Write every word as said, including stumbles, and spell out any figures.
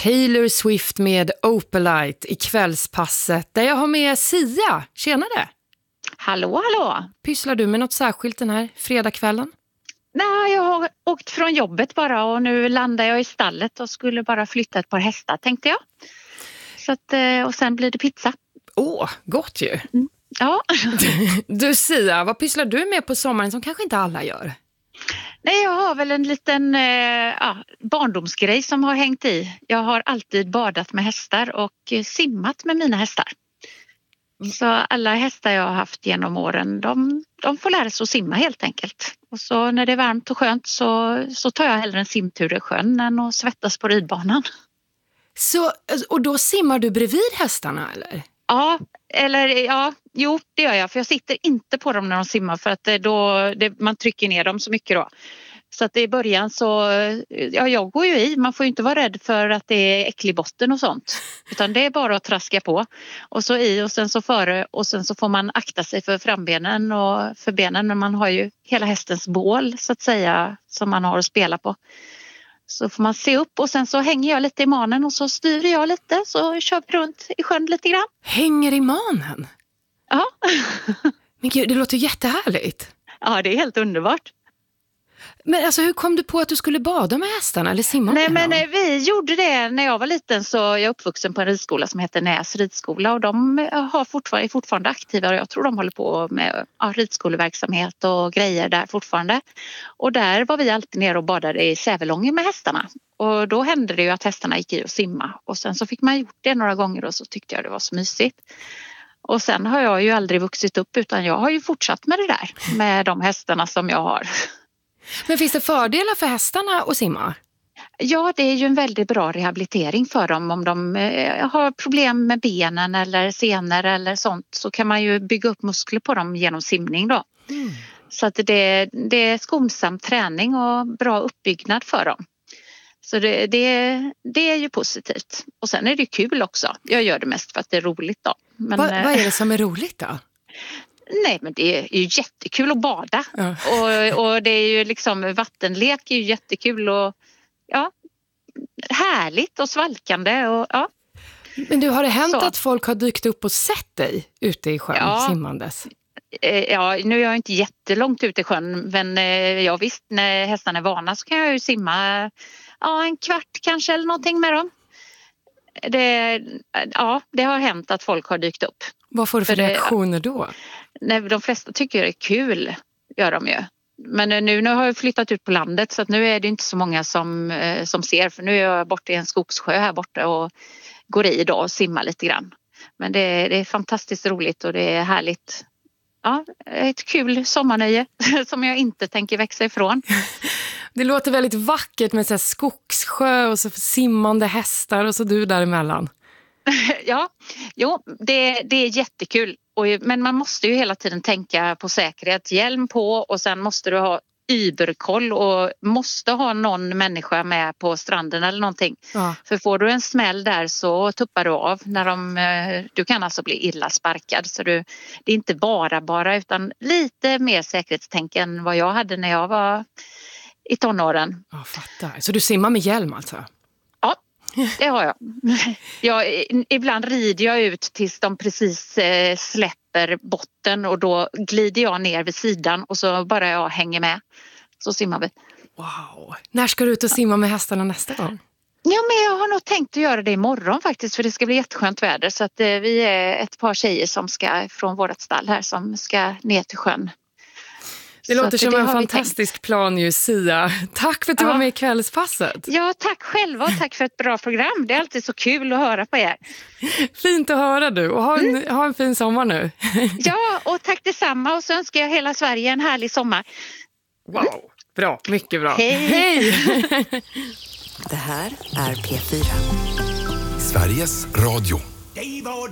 Taylor Swift med Opalite i kvällspasset där jag har med Sia. Tjenare! Hallå, hallå! Pysslar du med något särskilt den här fredagskvällen? Nej, jag har åkt från jobbet bara och nu landar jag i stallet och skulle bara flytta ett par hästar, tänkte jag. Så att, och sen blir det pizza. Åh, gott ju! Mm. Ja. Du Sia, vad pysslar du med på sommaren som kanske inte alla gör? Nej, jag har väl en liten eh, ja, barndomsgrej som har hängt i. Jag har alltid badat med hästar och eh, simmat med mina hästar. Så alla hästar jag har haft genom åren, de, de får lära sig att simma helt enkelt. Och så när det är varmt och skönt så, så tar jag hellre en simtur i sjön än att svettas på ridbanan. Så, och då simmar du bredvid hästarna eller? Ja, eller ja, jo det gör jag. För jag sitter inte på dem när de simmar för att då, det, man trycker ner dem så mycket då. Så att i början så, ja jag går ju i, man får ju inte vara rädd för att det är äcklig botten och sånt. Utan det är bara att traska på. Och så i och sen så före och sen så får man akta sig för frambenen och för benen. Men man har ju hela hästens bål så att säga som man har att spela på. Så får man se upp och sen så hänger jag lite i manen och så styr jag lite så kör vi runt i sjön lite grann. Hänger i manen? Ja. Men gud, det låter jättehärligt. Ja, det är helt underbart. Men alltså hur kom du på att du skulle bada med hästarna eller simma Nej, med men dem? vi gjorde det när jag var liten så jag är uppvuxen på en ridskola som heter Näs ridskola och de har fortfarande, är fortfarande aktiva och jag tror de håller på med ja, ridskoleverksamhet och grejer där fortfarande. Och där var vi alltid nere och badade i Sävelången med hästarna och då hände det ju att hästarna gick i och simma och sen så fick man gjort det några gånger och så tyckte jag det var så mysigt. Och sen har jag ju aldrig vuxit upp utan jag har ju fortsatt med det där med de hästarna som jag har. Men finns det fördelar för hästarna att simma? Ja, det är ju en väldigt bra rehabilitering för dem. Om de eh, har problem med benen eller senor eller sånt så kan man ju bygga upp muskler på dem genom simning då. Mm. Så att det, det är skonsam träning och bra uppbyggnad för dem. Så det, det, det är ju positivt. Och sen är det kul också. Jag gör det mest för att det är roligt då. Men, Va, vad är det som är roligt då? Nej, men det är ju jättekul att bada ja. och, och det är ju liksom vattenlek är ju jättekul och ja, härligt och svalkande och ja. Men du, har det hänt Så. att folk har dykt upp och sett dig ute i sjön ja. simmandes? Ja, nu är jag inte jättelångt ute i sjön men ja visst, när hästarna är vana så kan jag ju simma ja, en kvart kanske eller någonting med dem. Det, ja, det har hänt att folk har dykt upp. Vad får du för, för reaktioner det, då? Nej, de flesta tycker det är kul, gör de ju. Men nu, nu har jag flyttat ut på landet så att nu är det inte så många som, som ser. För nu är jag borta i en skogssjö här borta och går i då och simmar lite grann. Men det, det är fantastiskt roligt och det är härligt. Ja, ett kul sommarnöje som jag inte tänker växa ifrån. Det låter väldigt vackert med så här skogssjö och så simmande hästar och så du däremellan. Ja, jo, det, det är jättekul. Och, men man måste ju hela tiden tänka på säkerhet. Hjälm på och sen måste du ha überkoll och måste ha någon människa med på stranden eller någonting. Ja. För får du en smäll där så tuppar du av. När de, du kan alltså bli illa sparkad. Så du, det är inte bara bara utan lite mer säkerhetstänk än vad jag hade när jag var i tonåren. Ja, fattar. Så du simmar med hjälm alltså? Ja, det har jag. jag. Ibland rider jag ut tills de precis eh, släpper botten och då glider jag ner vid sidan och så bara jag hänger med. Så simmar vi. Wow! När ska du ut och simma med hästarna nästa gång? Ja, men jag har nog tänkt att göra det imorgon faktiskt för det ska bli jätteskönt väder. Så att eh, vi är ett par tjejer som ska från vårt stall här som ska ner till sjön. Det låter som en fantastisk plan ju, Sia. Tack för att du ja. var med i kvällspasset. Ja, tack själva och tack för ett bra program. Det är alltid så kul att höra på er. Fint att höra du och ha en, mm. ha en fin sommar nu. Ja, och tack detsamma och så önskar jag hela Sverige en härlig sommar. Wow, bra, mycket bra. Hej! Hej. Det här är P fyra. Sveriges Radio.